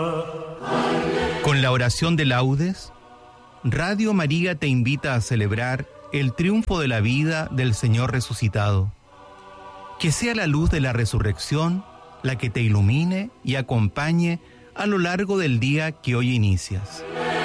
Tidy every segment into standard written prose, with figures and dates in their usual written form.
Con la oración de laudes, Radio María te invita a celebrar el triunfo de la vida del Señor resucitado. Que sea la luz de la resurrección la que te ilumine y acompañe a lo largo del día que hoy inicias.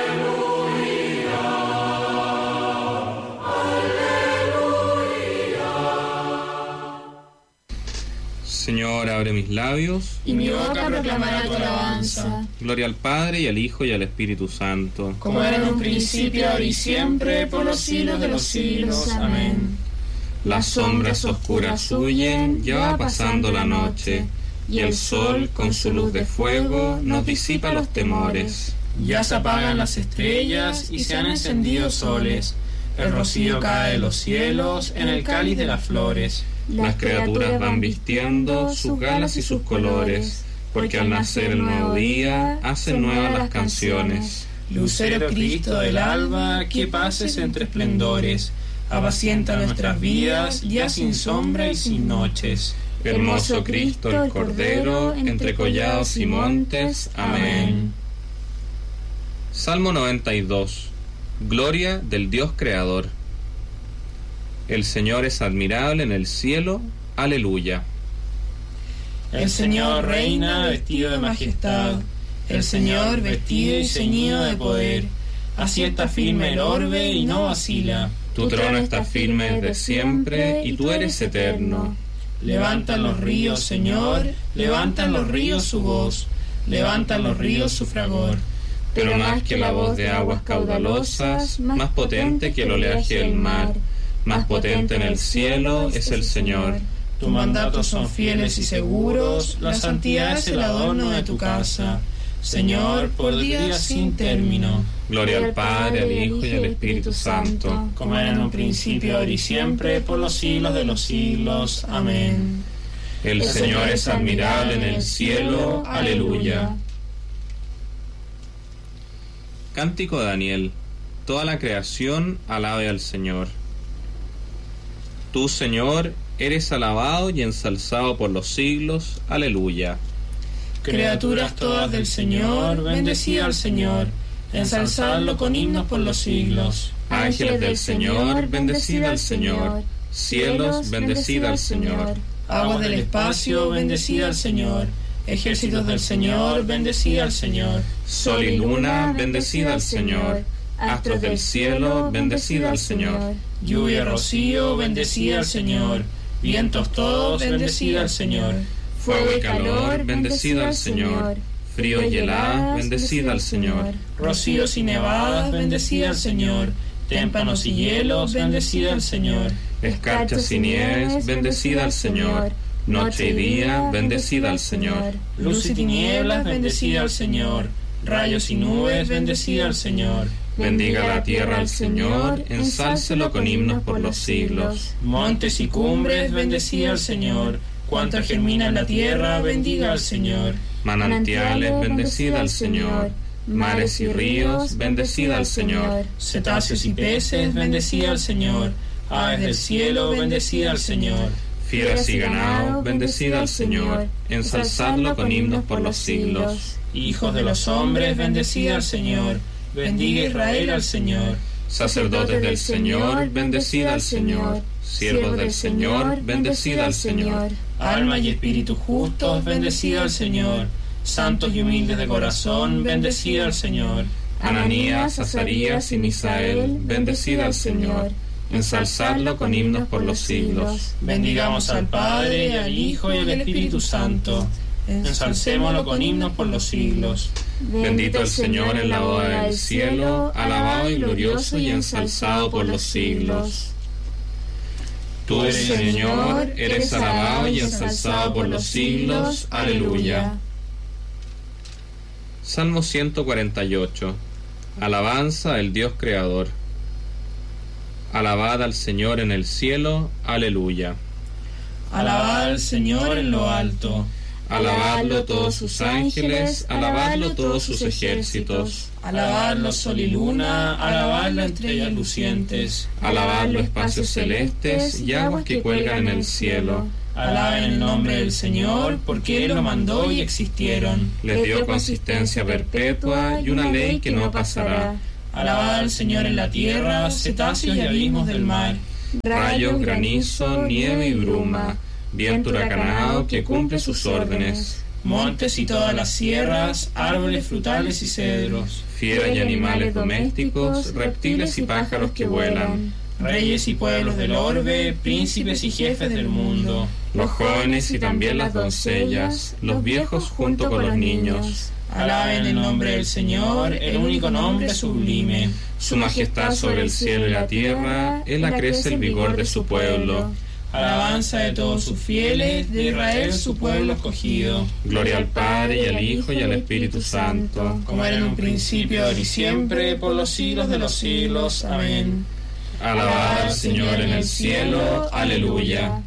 Señor, abre mis labios, y mi boca proclamará tu alabanza. Gloria al Padre, y al Hijo, y al Espíritu Santo. Como era en un principio, ahora y siempre, por los siglos de los siglos. Amén. Las sombras oscuras huyen, ya va pasando la noche, y el sol, con su luz de fuego, nos disipa los temores. Ya se apagan las estrellas y se han encendido soles. El rocío cae de los cielos en el cáliz de las flores. Las criaturas van vistiendo sus galas y sus colores, porque al nacer el nuevo día hacen nuevas las canciones. Lucero Cristo del alba, que pases entre esplendores, apacienta nuestras vidas ya sin sombra y sin noches. Hermoso Cristo el Cordero, entre collados y montes. Amén. Salmo 92. Gloria del Dios Creador. El Señor es admirable en el cielo. Aleluya. El Señor reina vestido de majestad, el Señor vestido y ceñido de poder. Así está firme el orbe y no vacila. Tu trono está firme desde siempre y tú eres eterno. Levantan los ríos, Señor, levantan los ríos su voz, levantan los ríos su fragor. Pero más que la voz de aguas caudalosas, más potente que el oleaje del mar, más potente en el cielo es el Señor. Tus mandatos son fieles y seguros, la santidad es el adorno de tu casa. Señor, por días sin término. Gloria al Padre, al Hijo y al Espíritu Santo. Como era en un principio, ahora y siempre, por los siglos de los siglos. Amén. El Señor es admirable en el cielo. Aleluya. Cántico de Daniel. Toda la creación alabe al Señor. Tú, Señor, eres alabado y ensalzado por los siglos. Aleluya. Criaturas todas del Señor, bendecid al Señor, ensalzadlo con himnos por los siglos. Ángeles del Señor, bendecid al Señor. Cielos, bendecid al Señor. Aguas del espacio, bendecid al Señor. Ejércitos del Señor, bendecid al Señor. Sol y luna, bendecid al Señor. Astros del cielo, bendecid al Señor. Lluvia y rocío, bendecid al Señor. Vientos todos, bendecid al Señor. Fuego y calor, bendecid al Señor. Frío y helada, bendecid al Señor. Rocíos y nevadas, bendecid al Señor. Témpanos y hielos, bendecid al Señor. Escarchas y nieves, bendecid al Señor. Noche y día, bendecid al Señor. Luz y tinieblas, bendecid al Señor. Rayos y nubes, bendecid al Señor. Bendiga la tierra al Señor, ensálcelo con himnos por los siglos. Montes y cumbres, bendecid al Señor. Cuanta germina en la tierra, bendiga al Señor. Manantiales, bendecid al Señor. Mares y ríos, bendecid al Señor. Cetáceos y peces, bendecid al Señor. Aves del cielo, bendecid al Señor. Fieras y ganado, bendecid al Señor. Ensalzadlo con himnos por los siglos. Hijos de los hombres, bendecid al Señor. Bendiga Israel al Señor. Sacerdotes del Señor, bendecid al Señor. Siervos del Señor, bendecid al Señor. Alma y espíritu justos, bendecid al Señor. Santos y humildes de corazón, bendecid al Señor. Ananías, Azarías y Misael, bendecid al Señor. Ensalzadlo con himnos por los siglos. Bendigamos al Padre, al Hijo y al Espíritu Santo. Ensalcémoslo con himnos por los siglos. Bendito el Señor en la boda del cielo, alabado y glorioso y ensalzado por los siglos. Tú, Señor, eres alabado y ensalzado por los siglos. Aleluya. Salmo 148. Alabanza al Dios Creador. Alabad al Señor en el cielo. Aleluya. Alabad al Señor en lo alto. Alabadlo todos sus ángeles, alabadlo todos sus ejércitos. Alabadlo sol y luna, alabadlo estrellas lucientes. Alabadlo espacios celestes y aguas que cuelgan en el cielo. Alaben el nombre del Señor, porque Él lo mandó y existieron. Les dio consistencia perpetua y una ley que no pasará. Alabad al Señor en la tierra, cetáceos y abismos del mar. Rayos, granizo, nieve y bruma, viento huracanado que cumple sus órdenes. Montes y todas las sierras, árboles frutales y cedros. Fieras y animales domésticos, reptiles y pájaros que vuelan. Reyes y pueblos del orbe, príncipes y jefes del mundo. Los jóvenes y también las doncellas, los viejos junto con los niños. Alaben el nombre del Señor, el único nombre sublime. Su majestad sobre el cielo y la tierra, Él acrece el vigor de su pueblo. Alabanza de todos sus fieles, de Israel su pueblo escogido. Gloria al Padre, y al Hijo, y al Espíritu Santo. Como era en un principio, ahora y siempre, por los siglos de los siglos. Amén. Alabad al Señor en el cielo. Aleluya.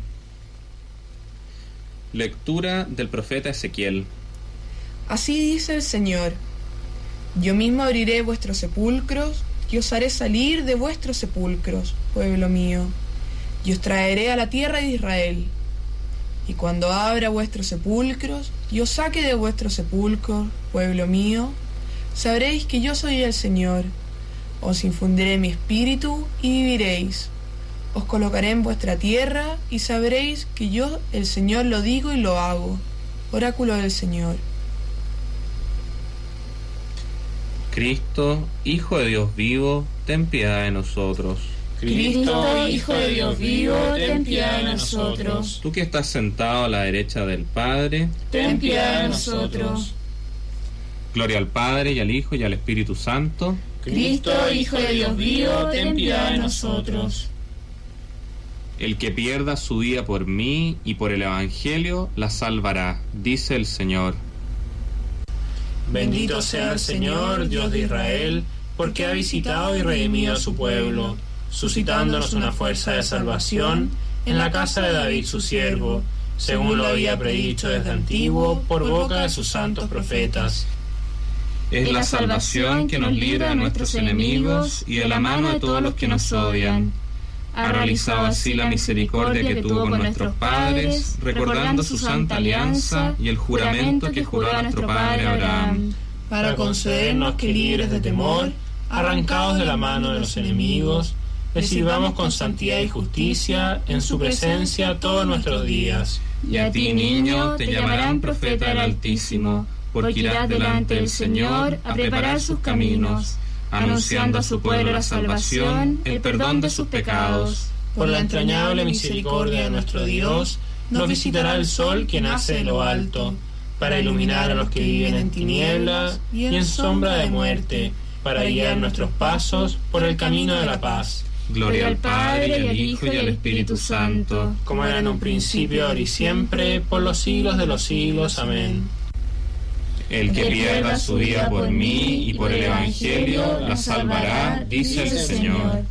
Lectura del profeta Ezequiel. Así dice el Señor: yo mismo abriré vuestros sepulcros y os haré salir de vuestros sepulcros, pueblo mío, y os traeré a la tierra de Israel. Y cuando abra vuestros sepulcros y os saque de vuestros sepulcros, pueblo mío, sabréis que yo soy el Señor. Os infundiré mi espíritu y viviréis. Os colocaré en vuestra tierra y sabréis que yo, el Señor, lo digo y lo hago. Oráculo del Señor. Cristo, Hijo de Dios vivo, ten piedad de nosotros. Cristo, Hijo de Dios vivo, ten piedad de nosotros. Tú que estás sentado a la derecha del Padre, ten piedad de nosotros. Gloria al Padre, y al Hijo, y al Espíritu Santo. Cristo, Hijo de Dios vivo, ten piedad de nosotros. El que pierda su vida por mí y por el Evangelio, la salvará, dice el Señor. Bendito sea el Señor, Dios de Israel, porque ha visitado y redimido a su pueblo, suscitándonos una fuerza de salvación en la casa de David su siervo, según lo había predicho desde antiguo por boca de sus santos profetas. Es la salvación que nos libra de nuestros enemigos y de la mano de todos los que nos odian. Ha realizado así la misericordia que tuvo con nuestros padres, recordando su santa alianza y el juramento que juró a nuestro padre Abraham, para concedernos que, libres de temor, arrancados de la mano de los enemigos, le sirvamos con santidad y justicia en su presencia todos nuestros días. Y a ti, niño, te llamarán profeta del Altísimo, porque irás delante del Señor a preparar sus caminos, anunciando a su pueblo la salvación, el perdón de sus pecados. Por la entrañable misericordia de nuestro Dios, nos visitará el sol que nace de lo alto, para iluminar a los que viven en tinieblas y en sombra de muerte, para guiar nuestros pasos por el camino de la paz. Gloria al Padre, y al Hijo, y al Espíritu Santo, como era en un principio, ahora y siempre, por los siglos de los siglos. Amén. El que pierda su vida por mí y por el Evangelio, la salvará, dice el Señor.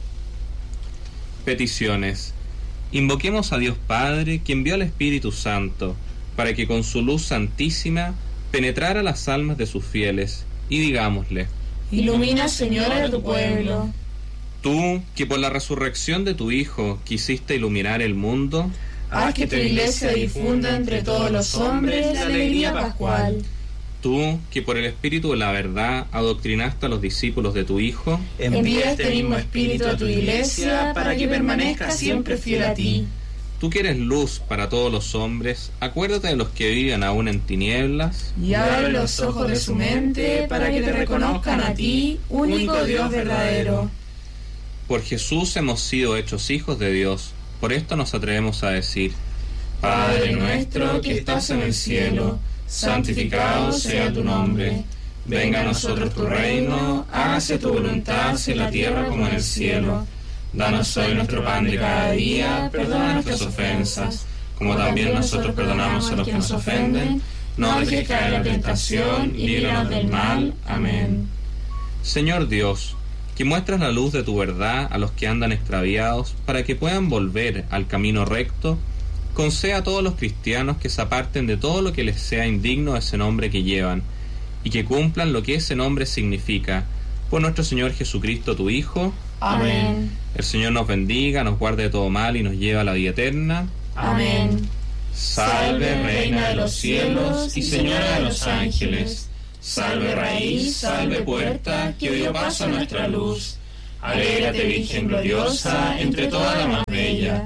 Peticiones. Invoquemos a Dios Padre, que envió al Espíritu Santo, para que con su luz santísima penetrara las almas de sus fieles, y digámosle: ilumina, Señor, a tu pueblo. Tú, que por la resurrección de tu Hijo quisiste iluminar el mundo, haz que tu iglesia difunda entre todos los hombres la alegría pascual. Tú, que por el Espíritu de la verdad adoctrinaste a los discípulos de tu Hijo, envía este mismo Espíritu a tu iglesia para que permanezca siempre fiel a ti. Tú que eres luz para todos los hombres, acuérdate de los que viven aún en tinieblas, y abre los ojos de su mente para que te reconozcan a ti, único Dios verdadero. Por Jesús hemos sido hechos hijos de Dios, por esto nos atrevemos a decir: Padre nuestro que estás en el cielo, santificado sea tu nombre. Venga a nosotros tu reino, hágase tu voluntad en la tierra como en el cielo. Danos hoy nuestro pan de cada día, perdona nuestras ofensas, como también nosotros perdonamos a los que nos ofenden. No dejes caer la tentación y líbranos del mal. Amén. Señor Dios, que muestras la luz de tu verdad a los que andan extraviados, para que puedan volver al camino recto, concede a todos los cristianos que se aparten de todo lo que les sea indigno de ese nombre que llevan, y que cumplan lo que ese nombre significa. Por nuestro Señor Jesucristo, tu Hijo. Amén. El Señor nos bendiga, nos guarde de todo mal y nos lleve a la vida eterna. Amén. Salve, Reina de los cielos y Señora de los ángeles. Salve raíz, salve puerta, que hoy dio paso a nuestra luz. Alégrate, Virgen gloriosa, entre todas las más bellas.